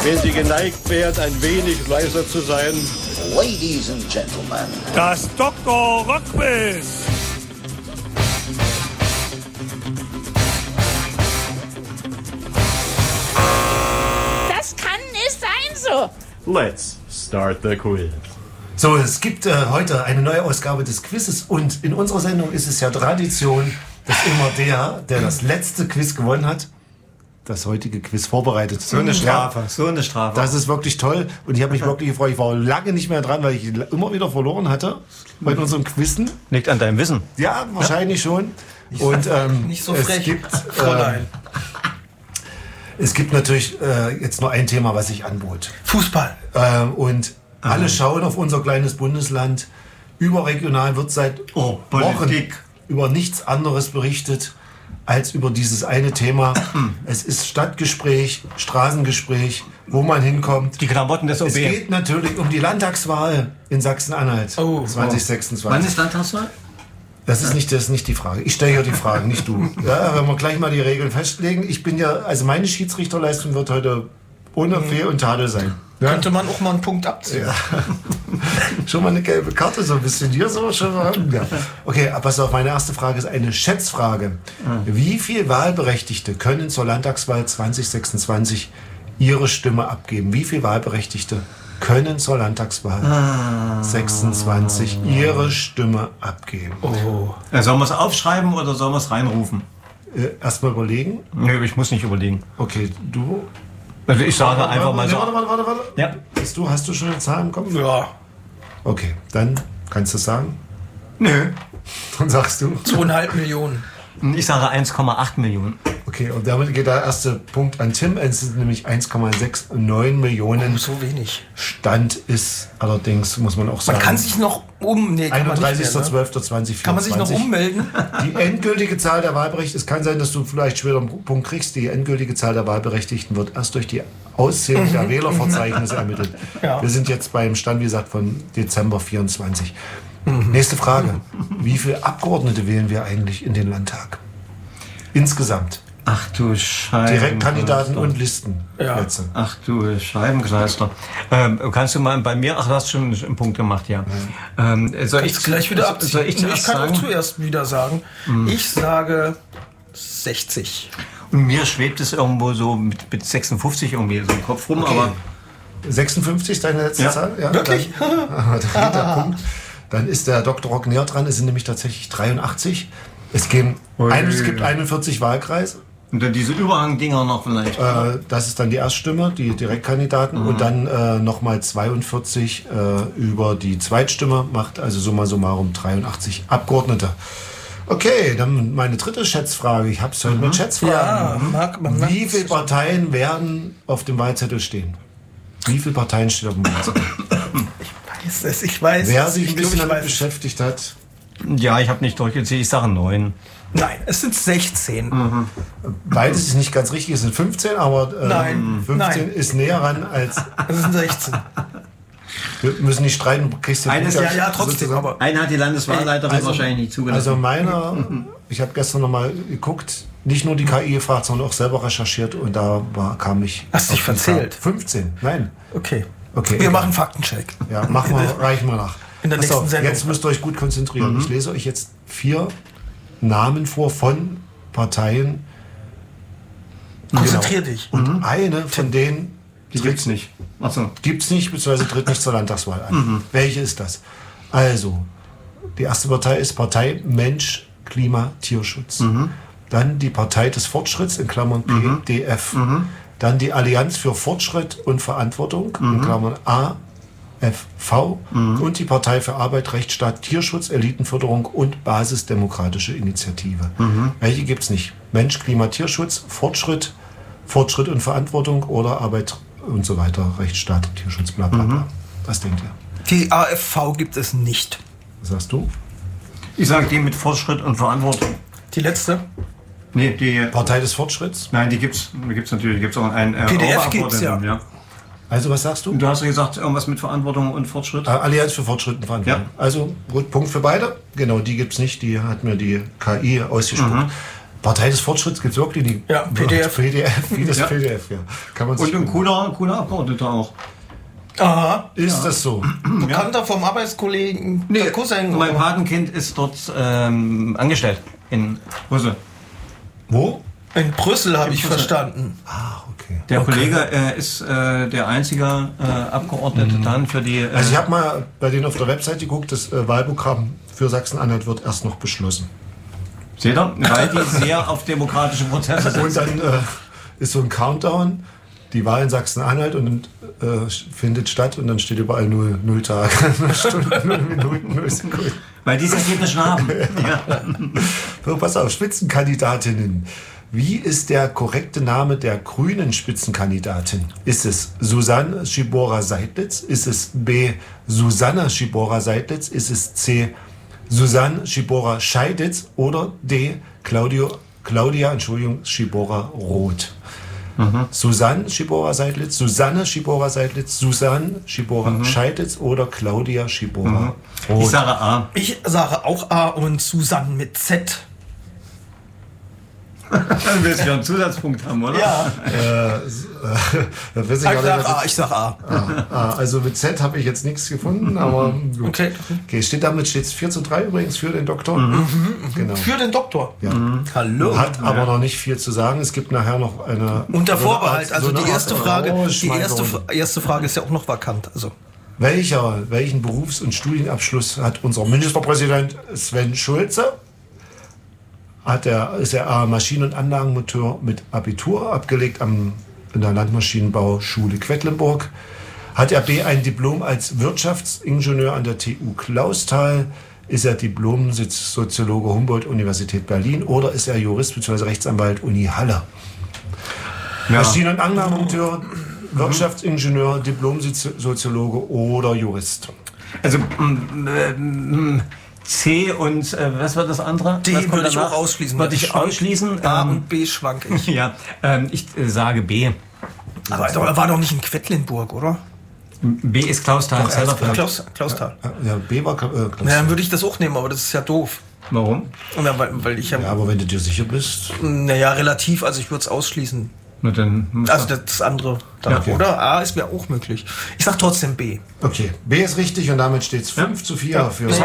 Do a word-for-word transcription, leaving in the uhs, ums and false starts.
wenn Sie geneigt wären, ein wenig leiser zu sein. Ladies and Gentlemen. Das Doktor Rockquiz. Das kann nicht sein so. Let's start the quiz. So, es gibt äh, heute eine neue Ausgabe des Quizzes und in unserer Sendung ist es ja Tradition, dass immer der, der das letzte Quiz gewonnen hat, das heutige Quiz vorbereitet. So eine Strafe, ja, so eine Strafe. Das ist wirklich toll und ich habe mich wirklich gefreut. Ich war lange nicht mehr dran, weil ich immer wieder verloren hatte bei unserem Quizzen. Liegt an deinem Wissen. Ja, wahrscheinlich ja. schon. Und ähm, nicht so frech, es gibt, äh, es gibt natürlich äh, jetzt nur ein Thema, was ich anbot. Fußball. Äh, und mhm. alle schauen auf unser kleines Bundesland. Überregional wird seit oh, Wochen über nichts anderes berichtet als über dieses eine Thema. Es ist Stadtgespräch, Straßengespräch, wo man hinkommt. Die Klamotten des O B. Es geht natürlich um die Landtagswahl in Sachsen-Anhalt oh, zwanzig sechsundzwanzig. Wann ist Landtagswahl? Das ist nicht, das ist nicht die Frage. Ich stelle ja die Fragen, nicht du. Ja, wenn wir gleich mal die Regeln festlegen. Ich bin ja, also meine Schiedsrichterleistung wird heute ohne Fehl und Tadel sein. Ja? Könnte man auch mal einen Punkt abziehen. Ja. Schon mal eine gelbe Karte, so ein bisschen dir so schon mal. Ja. Okay, aber pass auf, meine erste Frage ist eine Schätzfrage. Wie viele Wahlberechtigte können zur Landtagswahl zwanzig sechsundzwanzig ihre Stimme abgeben? Wie viele Wahlberechtigte können zur Landtagswahl ah. sechsundzwanzig ihre Stimme abgeben? Oh. Ja, sollen wir es aufschreiben oder sollen wir es reinrufen? Äh, Erstmal überlegen. Nö, ich muss nicht überlegen. Okay, du... Also ich sage warte, einfach warte, mal so. Warte, warte, warte, warte. Ja. Hast du, hast du schon eine Zahl im Kopf? Ja. Okay, dann kannst du es sagen. Nö. Dann sagst du. Zweieinhalb Millionen. Ich sage eins Komma acht Millionen. Okay, und damit geht der erste Punkt an Tim. Es sind nämlich eins Komma neunundsechzig Millionen. Oh, so wenig. Stand ist allerdings, muss man auch sagen. Man kann sich noch um... Nee, einunddreißigster zwölfter zweitausendvierundzwanzig. Kann man sich noch ummelden? Die endgültige Zahl der Wahlberechtigten, es kann sein, dass du vielleicht später einen Punkt kriegst, die endgültige Zahl der Wahlberechtigten wird erst durch die Auszählung der Wählerverzeichnisse ermittelt. Ja. Wir sind jetzt beim Stand, wie gesagt, von Dezember vierundzwanzig. Mhm. Nächste Frage. Wie viele Abgeordnete wählen wir eigentlich in den Landtag? Insgesamt. Ach du Scheibenkleister. Direktkandidaten und Listen. Ja. Ach du Scheibenkleister. Ähm, kannst du mal bei mir, ach, du hast schon einen Punkt gemacht, ja. ja. Ähm, soll ich gleich wieder abziehen? Soll ich, ich kann sagen? auch zuerst wieder sagen. Mhm. Ich sage sechzig. Und mir schwebt es irgendwo so mit, mit sechsundfünfzig irgendwie so im Kopf rum, okay. Aber sechsundfünfzig ist deine letzte ja. Zahl? Ja, wirklich? Dann, der Punkt. Dann ist der Doktor Rock näher dran. Es sind nämlich tatsächlich dreiundachtzig. Es, geben ein, es gibt einundvierzig Wahlkreise. Und dann diese Überhangdinger noch vielleicht. Äh, das ist dann die Erststimme, die Direktkandidaten. Mhm. Und dann äh, nochmal zweiundvierzig äh, über die Zweitstimme. Macht also summa summarum dreiundachtzig Abgeordnete. Okay, dann meine dritte Schätzfrage. Ich habe es heute mhm. mit Schätzfragen. Ja, mag, man Wie viele Parteien werden auf dem Wahlzettel stehen? Wie viele Parteien stehen auf dem Wahlzettel? Ich weiß es, ich weiß Wer es. sich ein ich bisschen glaub, damit beschäftigt hat. Ja, ich habe nicht durchgezählt. Ich sage neun. Nein, es sind sechzehn. Mhm. Beides ist nicht ganz richtig, es sind fünfzehn, aber äh, nein, fünfzehn nein. ist näher ran als... Es sind sechzehn. Wir müssen nicht streiten, kriegst du Eines, ja, ja, trotzdem. Aber einen hat die Landeswahlleiterin also, wahrscheinlich nicht zugelassen. Also meiner, ich habe gestern nochmal geguckt, nicht nur die K I gefragt, sondern auch selber recherchiert und da war, kam ich... Hast du dich verzählt? fünfzehn, nein. Okay. okay wir egal. machen Faktencheck. Ja, machen wir, reichen wir nach. In der Achso, nächsten Sendung. Jetzt müsst ihr euch gut konzentrieren. Mhm. Ich lese euch jetzt vier Namen vor von Parteien. Konzentrier genau. dich. Und mhm. eine von denen die gibt's nicht. Achso. Gibt's nicht, beziehungsweise tritt nicht zur Landtagswahl an. Mhm. Welche ist das? Also, die erste Partei ist Partei Mensch, Klima, Tierschutz. Mhm. Dann die Partei des Fortschritts, in Klammern P D F. Mhm. Dann die Allianz für Fortschritt und Verantwortung, mhm. in Klammern A F V. Mhm. Und die Partei für Arbeit, Rechtsstaat, Tierschutz, Elitenförderung und Basisdemokratische Initiative. Mhm. Welche gibt's nicht? Mensch, Klima, Tierschutz, Fortschritt, Fortschritt und Verantwortung oder Arbeit und so weiter, Rechtsstaat, Tierschutz, bla bla bla. Mhm. Was denkt ihr? Die A F V gibt es nicht. Was sagst du? Ich sage die mit Fortschritt und Verantwortung. Die letzte? Nee, die Partei des Fortschritts? Nein, die gibt's, die gibt's natürlich. Die gibt's auch ein äh, P D F gibt's ja. ja. Also was sagst du? Du hast ja gesagt, irgendwas mit Verantwortung und Fortschritt. Äh, Allianz für Fortschritt und Verantwortung. Ja. Also gut, Punkt für beide. Genau, die gibt's nicht. Die hat mir die K I ausgespuckt. Mhm. Partei des Fortschritts gibt es wirklich die Ja, P D F. P D F, wie das Ja. P D F, ja. Kann man Und sich ein cooler, cooler Abgeordneter auch. Aha. Ist das so? Bekannter vom Arbeitskollegen, der Cousin. Mein oder? Patenkind ist dort ähm, angestellt in Brüssel. Wo? In Brüssel habe ich Brüssel. verstanden. Ah, okay. Der Kollege äh, ist äh, der einzige äh, Abgeordnete dann für die... Äh, Also ich habe mal bei denen auf der Website geguckt, das äh, Wahlprogramm für Sachsen-Anhalt wird erst noch beschlossen. seht ihr? Weil die sehr auf demokratische Prozesse sind. Und dann äh, ist so ein Countdown, die Wahl in Sachsen-Anhalt und äh, findet statt und dann steht überall null, null Tage, null Stunden, null Minuten, null Sekunden. Weil die das Ergebnis schon haben. Ja. So, pass auf, Spitzenkandidatinnen. Wie ist der korrekte Name der grünen Spitzenkandidatin? Ist es Susanne Schibora-Seidlitz? Ist es B. Susanna Schibora-Seidlitz? Ist es C. Susanne Schibora-Scheiditz? Oder D. Claudio, Claudia Entschuldigung, Schibora-Roth? Mhm. Susanne Schibora-Seidlitz, Susanne Schibora-Seidlitz, Susanne Schibora-Scheiditz mhm. oder Claudia Schibora-Roth? Ich sage A. Ich sage auch A und Susanne mit Z. Dann willst du ja einen Zusatzpunkt haben, oder? Ja. Äh, da weiß ich Ich auch sag nicht, A, was ich sag A. Ah, ah, also mit Z habe ich jetzt nichts gefunden, aber gut. Okay. Okay, steht damit steht es vier zu drei übrigens für den Doktor. Genau. Für den Doktor. Ja. Hallo. Hat aber noch nicht viel zu sagen. Es gibt nachher noch eine... Unter so eine Vorbehalt. Art- Also so eine die erste Art Frage, die Rausschmeißung. erste, erste Frage ist ja auch noch vakant. Also Welcher, welchen Berufs- und Studienabschluss hat unser Ministerpräsident Sven Schulze? Hat er, ist er A, Maschinen- und Anlagenmonteur mit Abitur, abgelegt am, in der Landmaschinenbauschule Quedlinburg? Hat er B, ein Diplom als Wirtschaftsingenieur an der T U Clausthal? Ist er Diplom-Soziologe Humboldt-Universität Berlin? Oder ist er Jurist bzw. Rechtsanwalt Uni Halle? Ja. Maschinen- und Anlagenmonteur, Wirtschaftsingenieur, Diplom-Soziologe oder Jurist? Also mm, mm, C und äh, was war das andere? D Was kommt würde ich danach? auch ausschließen. Würde ich schwank- ausschließen. A Ähm, und B schwank ich. ja, ähm, ich äh, sage B. Aber er war doch nicht in Quedlinburg, oder? B ist Klausthal. selber für- Klaus, Klausthal. Ja, B war äh, Klaus. Na, dann würde ich das auch nehmen, aber das ist ja doof. Warum? Ja, weil, weil ich ja, Ja, aber wenn du dir sicher bist. naja, relativ, also ich würde es ausschließen. Na dann. Also das andere, dann, Ja, okay. oder? A ist mir auch möglich. Ich sag trotzdem B. Okay, B ist richtig und damit steht es fünf zu vier für